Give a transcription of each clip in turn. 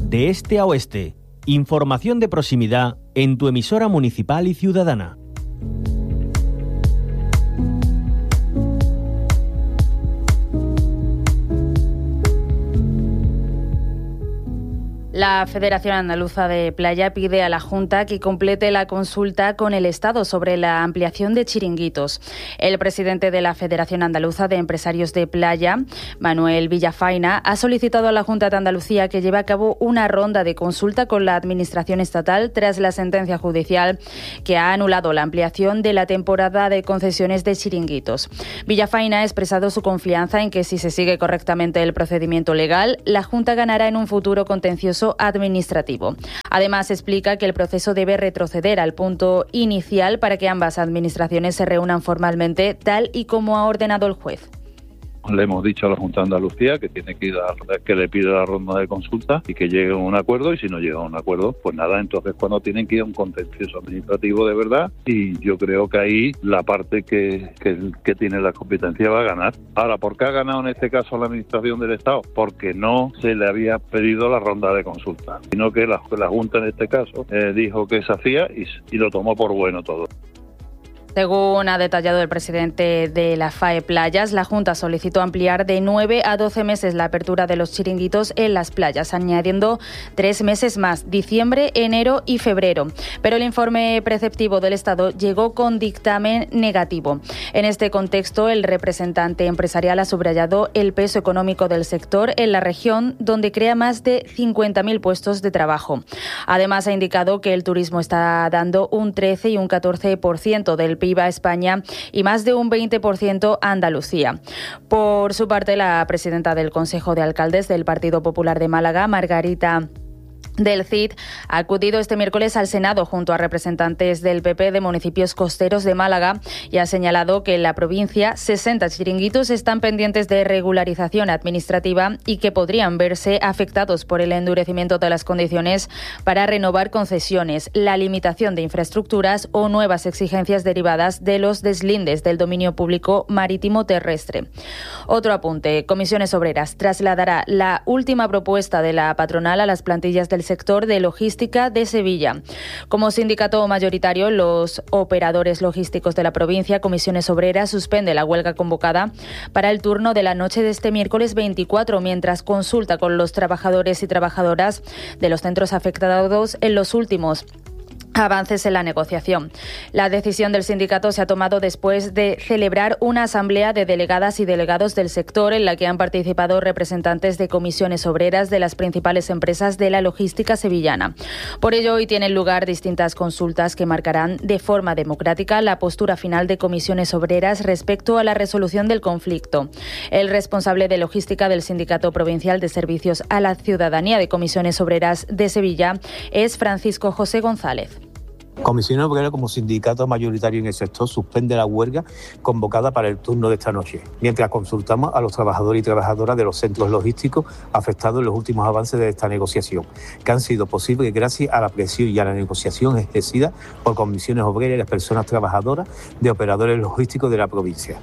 de este a oeste. Información de proximidad en tu emisora municipal y ciudadana. La Federación Andaluza de Playa pide a la Junta que complete la consulta con el Estado sobre la ampliación de chiringuitos. El presidente de la Federación Andaluza de Empresarios de Playa, Manuel Villafaina, ha solicitado a la Junta de Andalucía que lleve a cabo una ronda de consulta con la Administración estatal tras la sentencia judicial que ha anulado la ampliación de la temporada de concesiones de chiringuitos. Villafaina ha expresado su confianza en que si se sigue correctamente el procedimiento legal, la Junta ganará en un futuro contencioso administrativo. Además, explica que el proceso debe retroceder al punto inicial para que ambas administraciones se reúnan formalmente, tal y como ha ordenado el juez. Le hemos dicho a la Junta de Andalucía que tiene que le pide la ronda de consulta y que llegue a un acuerdo, y si no llega a un acuerdo, pues nada, entonces cuando tienen que ir a un contencioso administrativo de verdad, y yo creo que ahí la parte que tiene la competencia va a ganar. Ahora, ¿por qué ha ganado en este caso la Administración del Estado? Porque no se le había pedido la ronda de consulta, sino que la Junta en este caso dijo que se hacía y lo tomó por bueno todo. Según ha detallado el presidente de la FAE Playas, la Junta solicitó ampliar de 9 a 12 meses la apertura de los chiringuitos en las playas, añadiendo 3 meses más, diciembre, enero y febrero. Pero el informe preceptivo del Estado llegó con dictamen negativo. En este contexto, el representante empresarial ha subrayado el peso económico del sector en la región, donde crea más de 50.000 puestos de trabajo. Además, ha indicado que el turismo está dando un 13 y un 14% del PIB a España y más de un 20% a Andalucía. Por su parte, la presidenta del Consejo de Alcaldes del Partido Popular de Málaga, Margarita del CID, ha acudido este miércoles al Senado junto a representantes del PP de municipios costeros de Málaga y ha señalado que en la provincia 60 chiringuitos están pendientes de regularización administrativa y que podrían verse afectados por el endurecimiento de las condiciones para renovar concesiones, la limitación de infraestructuras o nuevas exigencias derivadas de los deslindes del dominio público marítimo terrestre. Otro apunte: Comisiones Obreras trasladará la última propuesta de la patronal a las plantillas del sector de logística de Sevilla. Como sindicato mayoritario, los operadores logísticos de la provincia, Comisiones Obreras suspende la huelga convocada para el turno de la noche de este miércoles 24, mientras consulta con los trabajadores y trabajadoras de los centros afectados en los últimos avances en la negociación. La decisión del sindicato se ha tomado después de celebrar una asamblea de delegadas y delegados del sector en la que han participado representantes de comisiones obreras de las principales empresas de la logística sevillana. Por ello, hoy tienen lugar distintas consultas que marcarán de forma democrática la postura final de comisiones obreras respecto a la resolución del conflicto. El responsable de logística del Sindicato Provincial de Servicios a la Ciudadanía de Comisiones Obreras de Sevilla es Francisco José González. Comisiones Obreras, como sindicato mayoritario en el sector, suspende la huelga convocada para el turno de esta noche, mientras consultamos a los trabajadores y trabajadoras de los centros logísticos afectados en los últimos avances de esta negociación, que han sido posibles gracias a la presión y a la negociación ejercida por Comisiones Obreras y las personas trabajadoras de operadores logísticos de la provincia.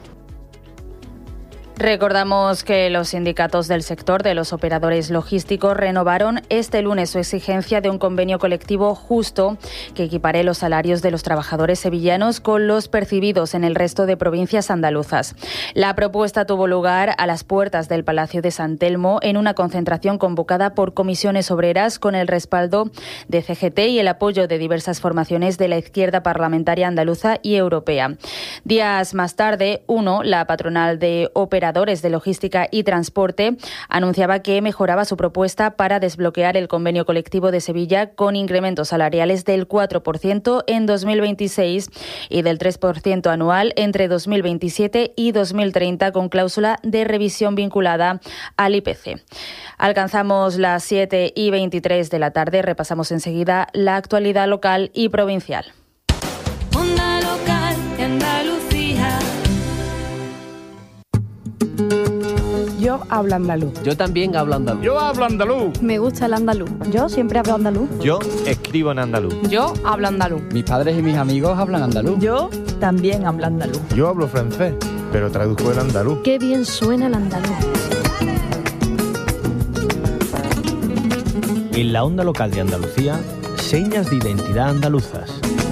Recordamos que los sindicatos del sector de los operadores logísticos renovaron este lunes su exigencia de un convenio colectivo justo que equipare los salarios de los trabajadores sevillanos con los percibidos en el resto de provincias andaluzas. La propuesta tuvo lugar a las puertas del Palacio de San Telmo en una concentración convocada por Comisiones Obreras con el respaldo de CGT y el apoyo de diversas formaciones de la izquierda parlamentaria andaluza y europea. Días más tarde, la patronal de operadores de logística y transporte, anunciaba que mejoraba su propuesta para desbloquear el convenio colectivo de Sevilla con incrementos salariales del 4% en 2026 y del 3% anual entre 2027 y 2030 con cláusula de revisión vinculada al IPC. Alcanzamos las 7:23 de la tarde. Repasamos enseguida la actualidad local y provincial. Onda local de Andalucía. Yo hablo andaluz. Yo también hablo andaluz. Yo hablo andaluz. Me gusta el andaluz. Yo siempre hablo andaluz. Yo escribo en andaluz. Yo hablo andaluz. Mis padres y mis amigos hablan andaluz. Yo también hablo andaluz. Yo hablo francés, pero traduzco el andaluz. Qué bien suena el andaluz. En la onda local de Andalucía, señas de identidad andaluzas.